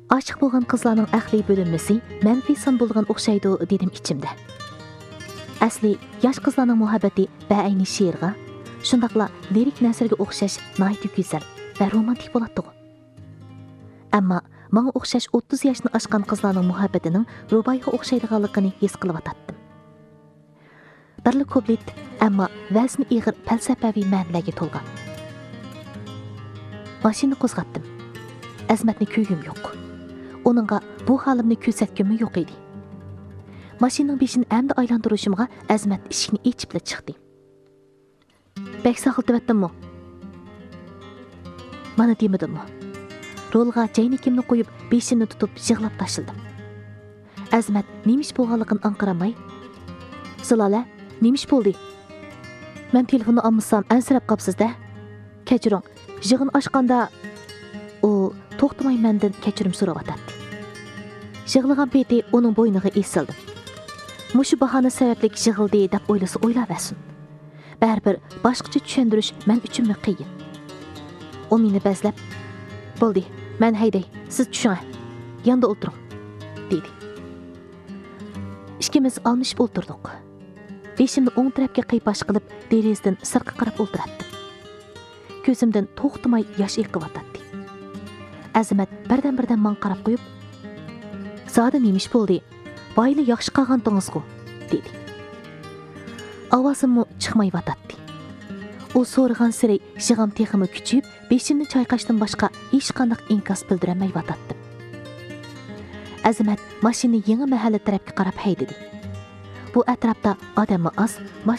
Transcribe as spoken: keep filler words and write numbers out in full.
Aşıq bolğan qızlarning aqliy bo'linmasi manfiy son bo'lgan o'xshaydi dedim ichimda. Asli yosh qizlarning muhabbati ba'ayni she'rga, shundaqla lirik nasrga o'xshash nihoyat go'zal va romantik bo'ladi. Ammo menga o'xshash o'ttiz yoshni oshgan qizlarning muhabbatining ruboiyga o'xshaydiganligini his qilib atatdim. Birli ko'plit, ammo vazni ig'ir falsafaviy ma'nolarga to'lgan. Mashina qo'zg'atdim. Azmatni ko'ygim yo'q. Onunğa bu halimni ko'rsatgim yo'q edi. Mashinaning beshini amda aylantirishimga Azmat eshikni echibla chiqdi. Bek saqiltibatdimmi? Mana demadimmi? Rolga jaynikimni qo'yib, beshini tutib yig'lab tashladim. Azmat nemish bo'lganligini anqiramay, "Zilola, nemish bo'ldi? Men telefonni olmasam ansirab qapsiz-da. Kechiring, yig'in ochganda u to'xtamay mendan kechirim so'rayotdi. Yig'ilgan peti uning bo'yniga esildim. Mushu bahona sababli yig'ildi deb o'ylasa o'ylaversin. Baribir boshqacha tushuntirish men uchun qiyin. U meni bazlab, "Bo'ldi, men hayday, siz tushuning. Yonda o'tiring", dedi. Ikkimiz almishib o'tirdik. Beshimni o'ng tarafga qiyosh qilib, derazadan sirtqa qarab o'tirdim. Ko'zimdan to'xtamay yosh yiqiyotdi. Azmat birdan-birdan men qarab qo'yib, "Zoda nemish bo'ldi? Boyli yaxshi qolgandingiz-ku", dedi. Ovozimni chiqmayotdi. U so'rag'an siri yig'am teximi kuchib, beshimni chayqashdan boshqa hech qanday inkos bildirmayotdi. Azmat mashina yangi mahalla tarafga qarab haydadi. Bu atrofda odamlar oz,